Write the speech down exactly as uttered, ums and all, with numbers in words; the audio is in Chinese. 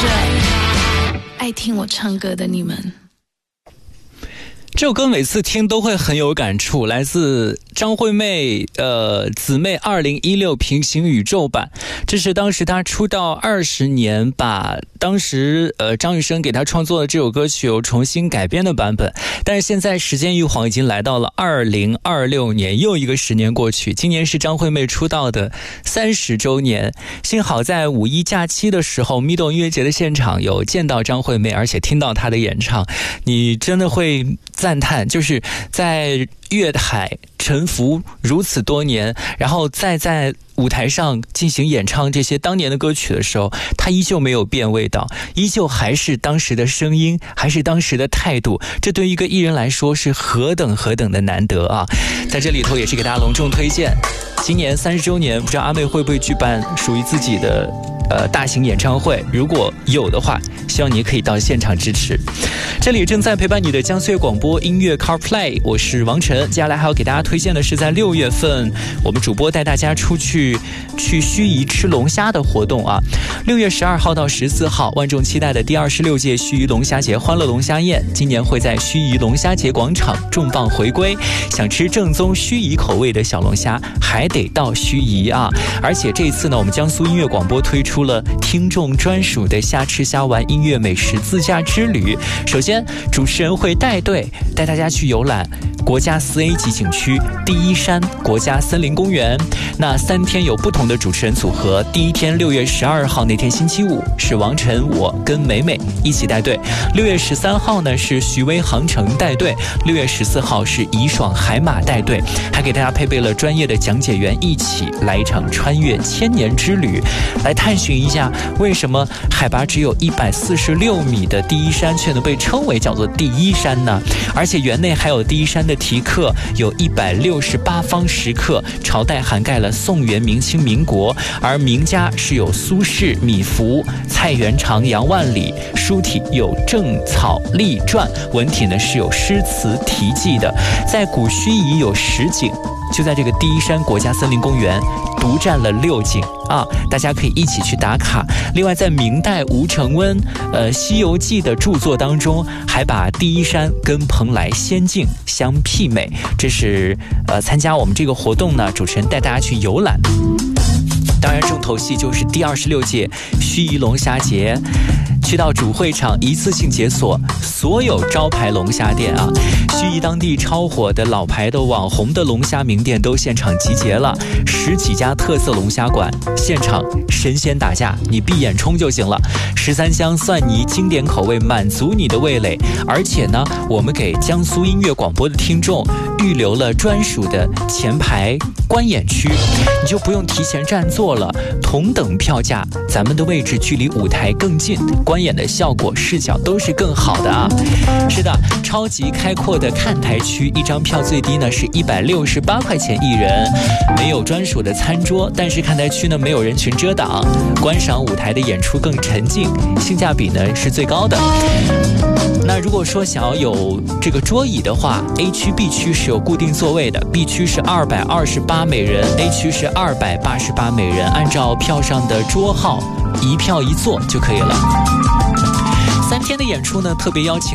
爱听我唱歌的你们。 这首歌每次听都会很有感触，来自张惠妹呃姊妹二零一六平行宇宙版。这是当时她出道二十年，把当时呃张雨生给她创作的这首歌曲有重新改编的版本。但是现在时间一晃已经来到了二零二六年，又一个十年过去，今年是张惠妹出道的三十周年。幸好在五一假期的时候，咪豆音乐节的现场有见到张惠妹，而且听到她的演唱，你真的会赞叹，就是在乐海沉浮如此多年，然后再在舞台上进行演唱这些当年的歌曲的时候，他依旧没有变味道，依旧还是当时的声音，还是当时的态度，这对于一个艺人来说是何等何等的难得啊！在这里头也是给大家隆重推荐，今年三十周年，不知道阿妹会不会举办属于自己的呃大型演唱会，如果有的话，希望你可以到现场支持。这里正在陪伴你的江苏粤广播音乐 CarPlay， 我是王晨。接下来还要给大家推荐的是，在六月份我们主播带大家出去去盱眙吃龙虾的活动啊。六月十二号到十四号，万众期待的第二十六届盱眙龙虾节欢乐龙虾宴，今年会在盱眙龙虾节广场重磅回归。想吃正宗盱眙口味的小龙虾，还得到盱眙啊！而且这一次呢，我们江苏音乐广播推出了听众专属的虾吃虾玩音乐美食自驾之旅。首先，主持人会带队带大家去游览国家四 A 级景区第一山国家森林公园。那三天有不同的主持人组合，第一天六月十二号那天星期五是王晨我跟美美一起带队，六月十三号呢是徐威航程带队，六月十四号是怡爽海马带队，还给大家配备了专业的讲解员，一起来一场穿越千年之旅，来探寻一下为什么海拔只有一百四十六米的第一山却能被称为叫做第一山呢？而且园内还有第一山的题刻，有一百六十八方石刻，朝代涵盖了宋元明清民国，而名家是有苏轼、米芾、蔡元长、杨万里，书体有正草隶传，文体呢是有诗词题记的。在古盱眙有十景，就在这个第一山国家森林公园独占了六景啊，大家可以一起去打卡。另外，在明代吴承恩呃《西游记》的著作当中，还把第一山跟蓬莱仙境相媲美。这是呃参加我们这个活动呢，主持人带大家去游览。当然，重头戏就是第二十六届盱眙龙虾节。去到主会场一次性解锁所有招牌龙虾店啊，盱眙当地超火的老牌的网红的龙虾名店都现场集结了，十几家特色龙虾馆，现场神仙打架，你闭眼冲就行了。十三香蒜泥经典口味满足你的味蕾，而且呢，我们给江苏音乐广播的听众预留了专属的前排观演区，你就不用提前占座了，同等票价，咱们的位置距离舞台更近，观演的效果视角都是更好的啊。是的，超级开阔的看台区，一张票最低呢是一百六十八块钱一人，没有专属的餐桌，但是看台区呢没有人群遮挡，观赏舞台的演出更沉浸，性价比呢是最高的。那如果说想要有这个桌椅的话， A 区 B 区是有固定座位的， B 区是二百二十八每人， A 区是二百八十八每人，按照票上的桌号一票一座就可以了。三天的演出呢，特别邀请